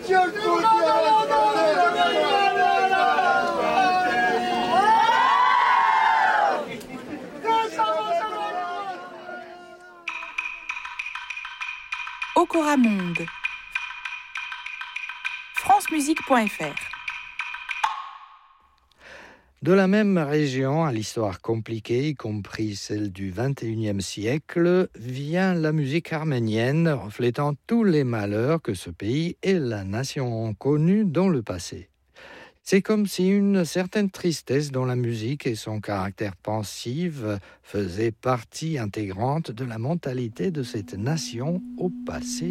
Okora Monde. francemusique.fr. De la même région, à l'histoire compliquée, y compris celle du XXIe siècle, vient la musique arménienne, reflétant tous les malheurs que ce pays et la nation ont connus dans le passé. C'est comme si une certaine tristesse dans la musique et son caractère pensif faisaient partie intégrante de la mentalité de cette nation au passé